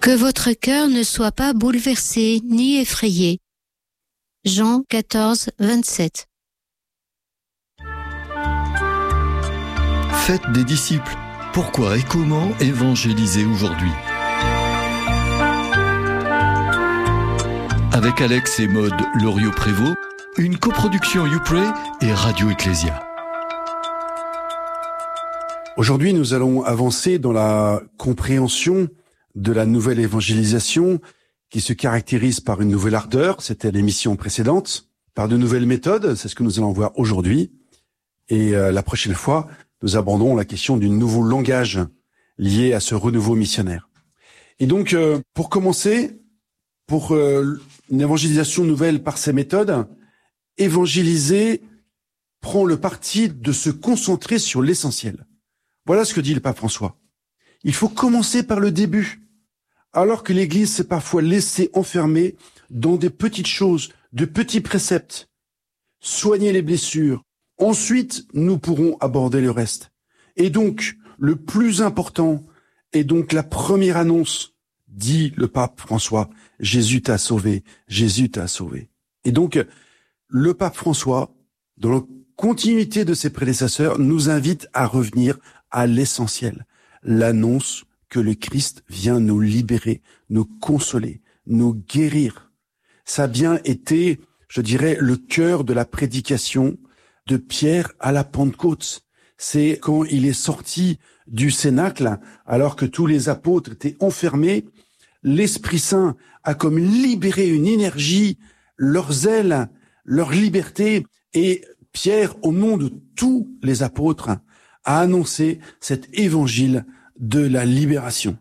Que votre cœur ne soit pas bouleversé ni effrayé. Jean 14, 27. Faites des disciples. Pourquoi et comment évangéliser aujourd'hui ? Avec Alex et Maude Loriot-Prévost, une coproduction YouPray et Radio Ecclésia. Aujourd'hui, nous allons avancer dans la compréhension de la nouvelle évangélisation qui se caractérise par une nouvelle ardeur, c'était l'émission précédente, par de nouvelles méthodes, c'est ce que nous allons voir aujourd'hui. Et la prochaine fois, nous aborderons la question du nouveau langage lié à ce renouveau missionnaire. Et donc, pour commencer, pour une évangélisation nouvelle par ces méthodes, évangéliser prend le parti de se concentrer sur l'essentiel. Voilà ce que dit le pape François. Il faut commencer par le début, alors que l'Église s'est parfois laissée enfermer dans des petites choses, de petits préceptes. Soigner les blessures. Ensuite, nous pourrons aborder le reste. Et donc, le plus important est donc la première annonce, dit le pape François. Jésus t'a sauvé, Jésus t'a sauvé. Et donc, le pape François, dans la continuité de ses prédécesseurs, nous invite à revenir à l'essentiel, l'annonce que le Christ vient nous libérer, nous consoler, nous guérir. Ça a bien été, je dirais, le cœur de la prédication de Pierre à la Pentecôte. C'est quand il est sorti du cénacle, alors que tous les apôtres étaient enfermés, l'Esprit Saint a comme libéré une énergie, leur zèle, leur liberté, et Pierre, au nom de tous les apôtres, a annoncé cet évangile de la libération.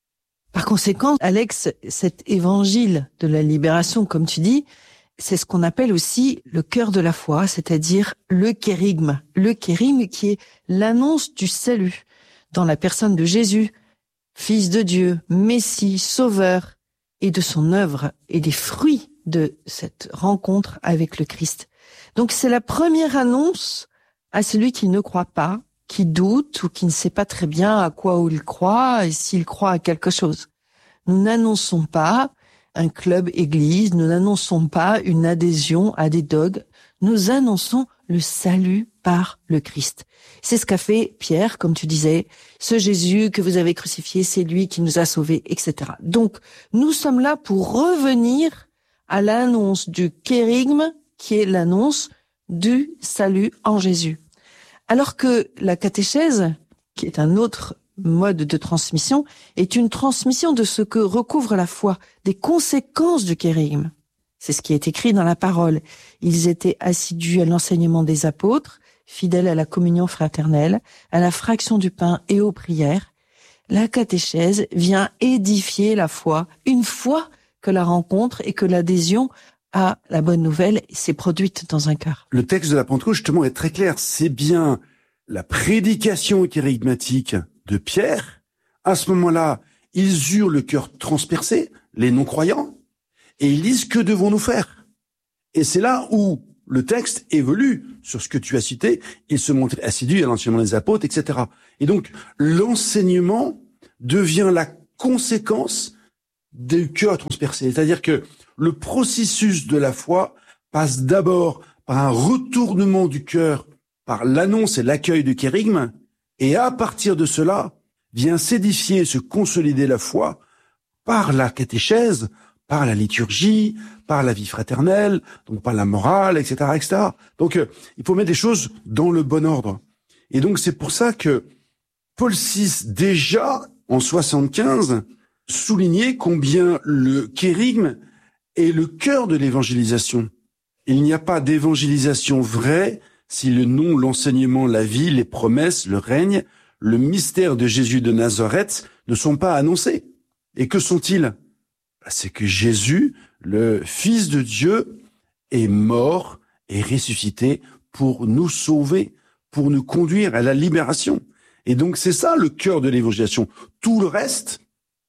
Par conséquent, Alex, cet évangile de la libération, comme tu dis, c'est ce qu'on appelle aussi le cœur de la foi, c'est-à-dire le kérygme. Le kérygme qui est l'annonce du salut dans la personne de Jésus, Fils de Dieu, Messie, Sauveur, et de son œuvre et des fruits de cette rencontre avec le Christ. Donc c'est la première annonce à celui qui ne croit pas, qui doute ou qui ne sait pas très bien à quoi il croit et s'il croit à quelque chose. Nous n'annonçons pas un club église, nous n'annonçons pas une adhésion à des dogmes, nous annonçons le salut par le Christ. C'est ce qu'a fait Pierre, comme tu disais, ce Jésus que vous avez crucifié, c'est lui qui nous a sauvés, etc. Donc, nous sommes là pour revenir à l'annonce du kérygme, qui est l'annonce du salut en Jésus. Alors que la catéchèse, qui est un autre mode de transmission, est une transmission de ce que recouvre la foi, des conséquences du kérygme. C'est ce qui est écrit dans la parole. Ils étaient assidus à l'enseignement des apôtres, fidèles à la communion fraternelle, à la fraction du pain et aux prières. La catéchèse vient édifier la foi, une fois que la rencontre et que l'adhésion à la bonne nouvelle s'est produite dans un cœur. Le texte de la Pentecôte, justement, est très clair. C'est bien la prédication kérygmatique de Pierre. À ce moment-là, ils eurent le cœur transpercé, les non-croyants, et ils disent, que devons-nous faire? Et c'est là où le texte évolue sur ce que tu as cité. Ils se montraient assidus à l'enseignement des apôtres, etc. Et donc, l'enseignement devient la conséquence du cœur transpercé. C'est-à-dire que le processus de la foi passe d'abord par un retournement du cœur, par l'annonce et l'accueil du kérygme, et à partir de cela, vient s'édifier, se consolider la foi par la catéchèse, par la liturgie, par la vie fraternelle, donc par la morale, etc., etc. Donc, il faut mettre les choses dans le bon ordre. Et donc, c'est pour ça que Paul VI, déjà, en 75, soulignait combien le kérygme est le cœur de l'évangélisation. Il n'y a pas d'évangélisation vraie si le nom, l'enseignement, la vie, les promesses, le règne, le mystère de Jésus de Nazareth ne sont pas annoncés. Et que sont-ils? C'est que Jésus, le Fils de Dieu, est mort et ressuscité pour nous sauver, pour nous conduire à la libération. Et donc c'est ça le cœur de l'évangélisation. Tout le reste,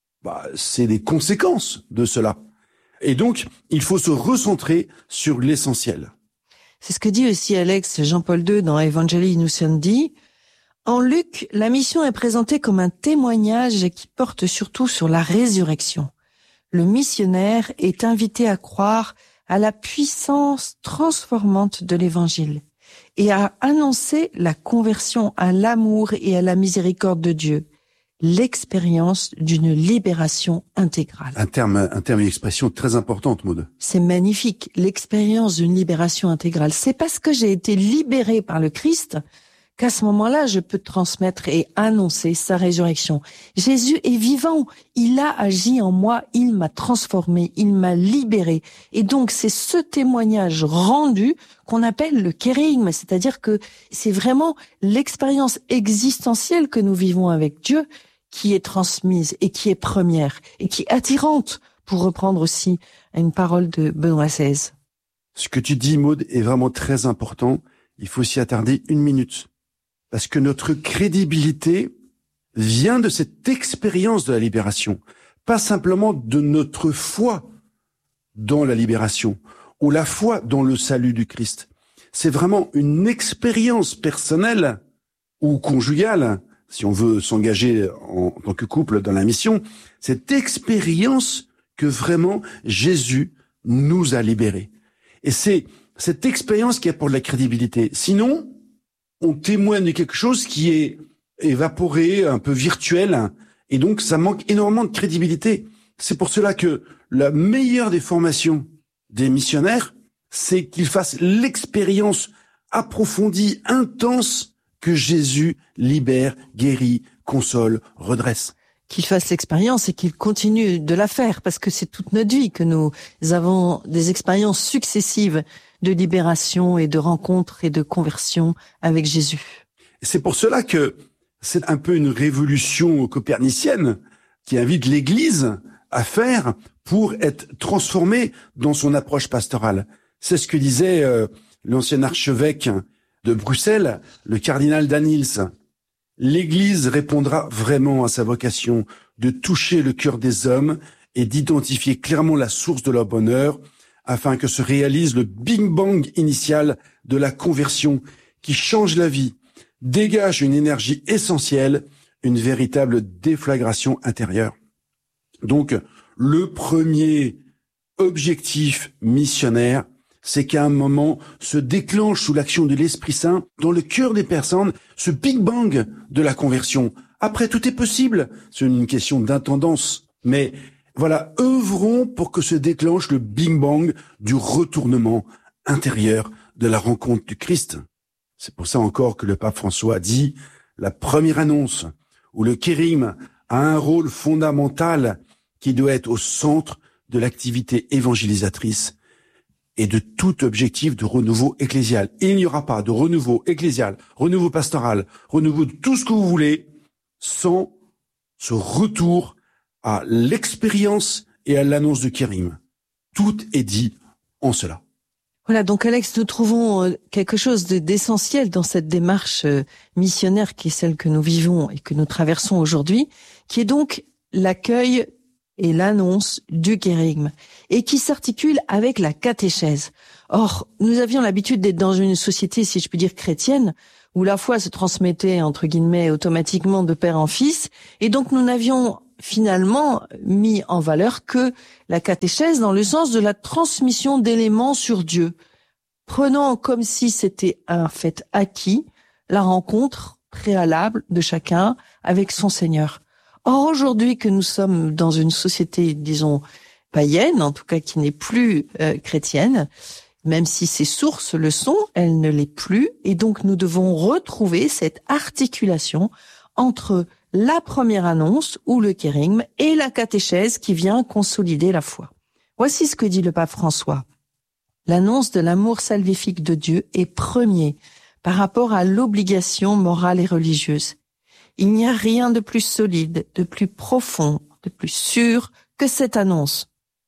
c'est des conséquences de cela. Et donc, il faut se recentrer sur l'essentiel. C'est ce que dit aussi Alex Jean-Paul II dans Evangelii Nuntiandi. En Luc, la mission est présentée comme un témoignage qui porte surtout sur la résurrection. Le missionnaire est invité à croire à la puissance transformante de l'Évangile et à annoncer la conversion à l'amour et à la miséricorde de Dieu, l'expérience d'une libération intégrale. Un terme et une expression très importante, Maud. C'est magnifique, l'expérience d'une libération intégrale. C'est parce que j'ai été libéré par le Christ qu'à ce moment-là, je peux transmettre et annoncer sa résurrection. Jésus est vivant, il a agi en moi, il m'a transformé, il m'a libéré. Et donc, c'est ce témoignage rendu qu'on appelle le kérigme, c'est-à-dire que c'est vraiment l'expérience existentielle que nous vivons avec Dieu qui est transmise et qui est première et qui est attirante, pour reprendre aussi une parole de Benoît XVI. Ce que tu dis, Maud, est vraiment très important. Il faut s'y attarder 1 minute. Parce que notre crédibilité vient de cette expérience de la libération, pas simplement de notre foi dans la libération ou la foi dans le salut du Christ. C'est vraiment une expérience personnelle ou conjugale, si on veut s'engager en tant que couple dans la mission, cette expérience que vraiment Jésus nous a libérés. Et c'est cette expérience qui apporte la crédibilité. Sinon, on témoigne de quelque chose qui est évaporé, un peu virtuel, et donc ça manque énormément de crédibilité. C'est pour cela que la meilleure des formations des missionnaires, c'est qu'ils fassent l'expérience approfondie, intense, que Jésus libère, guérit, console, redresse. Qu'ils fassent l'expérience et qu'ils continuent de la faire, parce que c'est toute notre vie que nous avons des expériences successives de libération et de rencontre et de conversion avec Jésus. C'est pour cela que c'est un peu une révolution copernicienne qui invite l'Église à faire pour être transformée dans son approche pastorale. C'est ce que disait l'ancien archevêque de Bruxelles, le cardinal Danils. L'Église répondra vraiment à sa vocation de toucher le cœur des hommes et d'identifier clairement la source de leur bonheur, afin que se réalise le Big Bang initial de la conversion qui change la vie, dégage une énergie essentielle, une véritable déflagration intérieure. Donc, le premier objectif missionnaire, c'est qu'à un moment se déclenche sous l'action de l'Esprit Saint dans le cœur des personnes ce Big Bang de la conversion. Après, tout est possible. C'est une question d'intendance. Mais voilà, œuvrons pour que se déclenche le Big Bang du retournement intérieur de la rencontre du Christ. C'est pour ça encore que le pape François dit la première annonce où le kérigme a un rôle fondamental qui doit être au centre de l'activité évangélisatrice et de tout objectif de renouveau ecclésial. Il n'y aura pas de renouveau ecclésial, renouveau pastoral, renouveau de tout ce que vous voulez sans ce retour à l'expérience et à l'annonce du kérigme. Tout est dit en cela. Voilà, donc Alex, nous trouvons quelque chose d'essentiel dans cette démarche missionnaire qui est celle que nous vivons et que nous traversons aujourd'hui, qui est donc l'accueil et l'annonce du kérigme, et qui s'articule avec la catéchèse. Or, nous avions l'habitude d'être dans une société, si je puis dire, chrétienne, où la foi se transmettait, entre guillemets, automatiquement de père en fils, et donc nous n'avions finalement mis en valeur que la catéchèse dans le sens de la transmission d'éléments sur Dieu, prenant comme si c'était un fait acquis la rencontre préalable de chacun avec son Seigneur. Or, aujourd'hui que nous sommes dans une société, disons, païenne, en tout cas qui n'est plus chrétienne, même si ses sources le sont, elle ne l'est plus, et donc nous devons retrouver cette articulation entre la première annonce, ou le kérigme, et la catéchèse qui vient consolider la foi. Voici ce que dit le pape François. L'annonce de l'amour salvifique de Dieu est premier par rapport à l'obligation morale et religieuse. Il n'y a rien de plus solide, de plus profond, de plus sûr que cette annonce.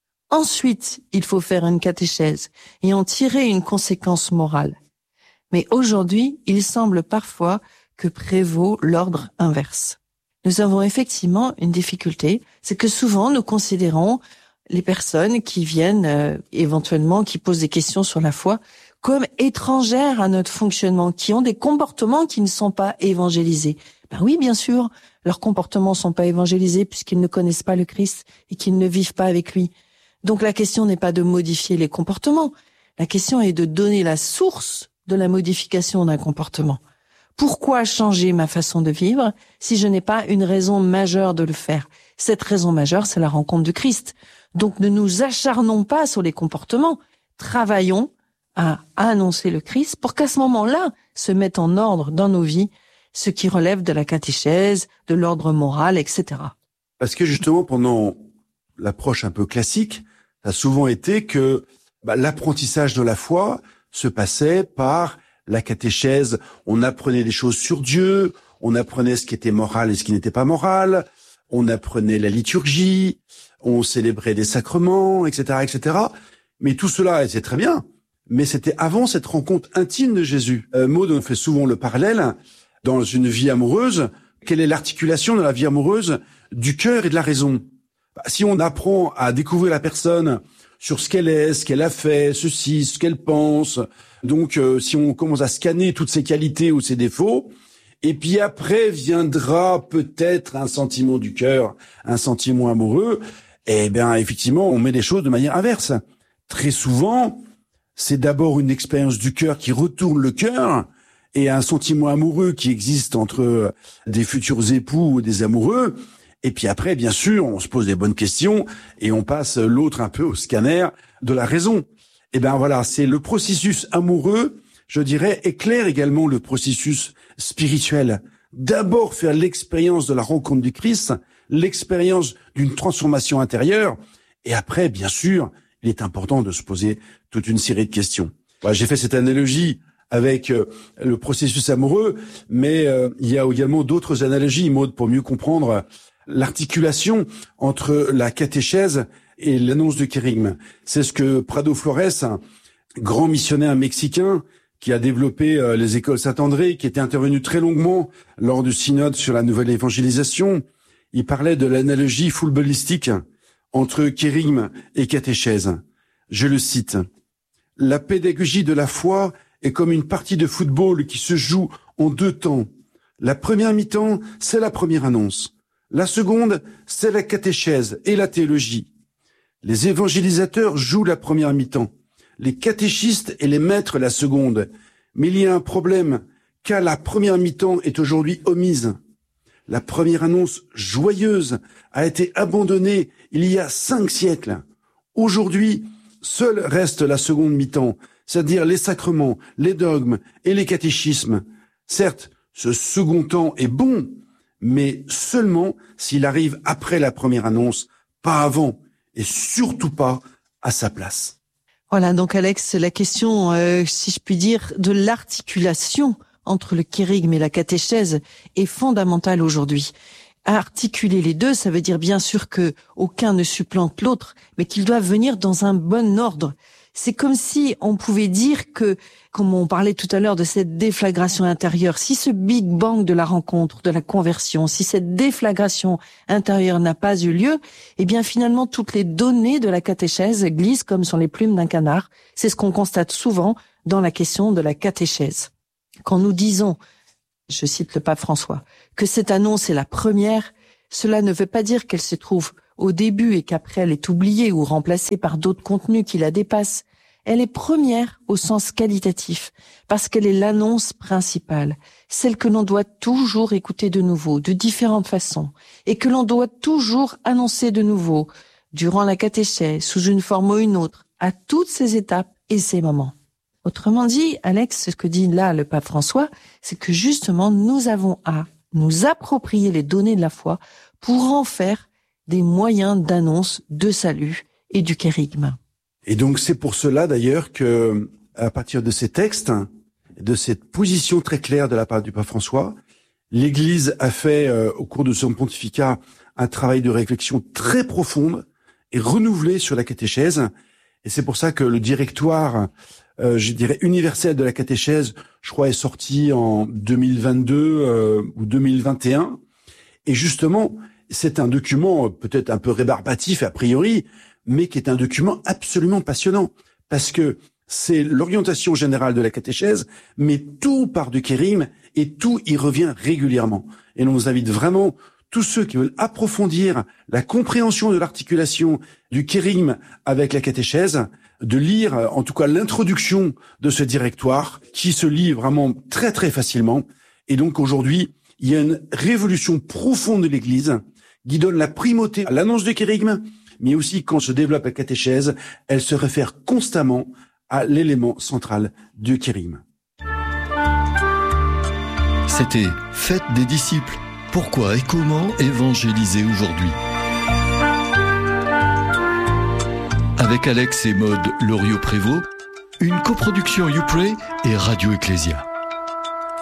Ensuite, il faut faire une catéchèse et en tirer une conséquence morale. Mais aujourd'hui, il semble parfois que prévaut l'ordre inverse. Nous avons effectivement une difficulté, c'est que souvent nous considérons les personnes qui viennent éventuellement, qui posent des questions sur la foi, comme étrangères à notre fonctionnement, qui ont des comportements qui ne sont pas évangélisés. Ben oui, bien sûr, leurs comportements sont pas évangélisés puisqu'ils ne connaissent pas le Christ et qu'ils ne vivent pas avec lui. Donc la question n'est pas de modifier les comportements, la question est de donner la source de la modification d'un comportement. Pourquoi changer ma façon de vivre si je n'ai pas une raison majeure de le faire? Cette raison majeure, c'est la rencontre du Christ. Donc ne nous acharnons pas sur les comportements, travaillons à annoncer le Christ pour qu'à ce moment-là se mette en ordre dans nos vies ce qui relève de la catéchèse, de l'ordre moral, etc. Parce que justement, pendant l'approche un peu classique, ça a souvent été que l'apprentissage de la foi se passait par la catéchèse. On apprenait des choses sur Dieu, on apprenait ce qui était moral et ce qui n'était pas moral, on apprenait la liturgie, on célébrait des sacrements, etc., etc. Mais tout cela, c'est très bien, mais c'était avant cette rencontre intime de Jésus. Maud, on fait souvent le parallèle dans une vie amoureuse. Quelle est l'articulation de la vie amoureuse du cœur et de la raison? Si on apprend à découvrir la personne sur ce qu'elle est, ce qu'elle a fait, ceci, ce qu'elle pense, donc si on commence à scanner toutes ses qualités ou ses défauts, et puis après viendra peut-être un sentiment du cœur, un sentiment amoureux, eh bien effectivement on met les choses de manière inverse. Très souvent, c'est d'abord une expérience du cœur qui retourne le cœur, et un sentiment amoureux qui existe entre des futurs époux ou des amoureux. Et puis après, bien sûr, on se pose des bonnes questions et on passe l'autre un peu au scanner de la raison. Et ben voilà, c'est le processus amoureux, je dirais, éclaire également le processus spirituel. D'abord faire l'expérience de la rencontre du Christ, l'expérience d'une transformation intérieure. Et après, bien sûr, il est important de se poser toute une série de questions. Voilà, j'ai fait cette analogie avec le processus amoureux, mais il y a également d'autres analogies, Maud, pour mieux comprendre l'articulation entre la catéchèse et l'annonce du kérygme. C'est ce que Prado Flores, un grand missionnaire mexicain qui a développé les écoles Saint-André, qui était intervenu très longuement lors du synode sur la nouvelle évangélisation, il parlait de l'analogie footballistique entre kérygme et catéchèse. Je le cite. « La pédagogie de la foi est comme une partie de football qui se joue en 2 temps. La première mi-temps, c'est la première annonce. La seconde, c'est la catéchèse et la théologie. Les évangélisateurs jouent la première mi-temps, les catéchistes et les maîtres la seconde. Mais il y a un problème, car la première mi-temps est aujourd'hui omise. La première annonce joyeuse a été abandonnée il y a 5 siècles. Aujourd'hui, seule reste la seconde mi-temps, c'est-à-dire les sacrements, les dogmes et les catéchismes. Certes, ce second temps est bon, mais seulement s'il arrive après la première annonce, pas avant, et surtout pas à sa place. Voilà, donc Alex, la question, si je puis dire, de l'articulation entre le kérygme et la catéchèse est fondamentale aujourd'hui. Articuler les deux, ça veut dire bien sûr que aucun ne supplante l'autre, mais qu'ils doivent venir dans un bon ordre. C'est comme si on pouvait dire que, comme on parlait tout à l'heure de cette déflagration intérieure, si ce Big Bang de la rencontre, de la conversion, si cette déflagration intérieure n'a pas eu lieu, eh bien finalement toutes les données de la catéchèse glissent comme sur les plumes d'un canard. C'est ce qu'on constate souvent dans la question de la catéchèse. Quand nous disons, je cite le pape François, que cette annonce est la première, cela ne veut pas dire qu'elle se trouve au début et qu'après elle est oubliée ou remplacée par d'autres contenus qui la dépassent. Elle est première au sens qualitatif, parce qu'elle est l'annonce principale, celle que l'on doit toujours écouter de nouveau, de différentes façons, et que l'on doit toujours annoncer de nouveau, durant la catéchèse, sous une forme ou une autre, à toutes ces étapes et ces moments. Autrement dit, Alex, ce que dit là le pape François, c'est que justement nous avons à nous approprier les données de la foi pour en faire des moyens d'annonce de salut et du kérygme. Et donc c'est pour cela d'ailleurs que, à partir de ces textes, de cette position très claire de la part du pape François, l'Église a fait au cours de son pontificat un travail de réflexion très profonde et renouvelé sur la catéchèse. Et c'est pour ça que le directoire, je dirais universel de la catéchèse, je crois, est sorti en 2022 ou 2021. Et justement, c'est un document peut-être un peu rébarbatif a priori, mais qui est un document absolument passionnant. Parce que c'est l'orientation générale de la catéchèse, mais tout part du kérim et tout y revient régulièrement. Et on vous invite vraiment, tous ceux qui veulent approfondir la compréhension de l'articulation du kérim avec la catéchèse, de lire en tout cas l'introduction de ce directoire qui se lit vraiment très très facilement. Et donc aujourd'hui, il y a une révolution profonde de l'Église qui donne la primauté à l'annonce du kérigme, mais aussi quand se développe la catéchèse, elle se réfère constamment à l'élément central du kérigme. C'était Fête des disciples. Pourquoi et comment évangéliser aujourd'hui ? Avec Alex et Maude Loriot-Prévost, une coproduction YouPray et Radio Ecclésia.